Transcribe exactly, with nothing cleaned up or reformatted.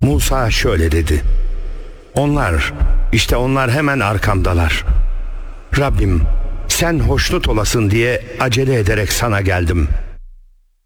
Musa şöyle dedi: Onlar, işte onlar hemen arkamdalar. Rabbim, sen hoşnut olasın diye acele ederek sana geldim.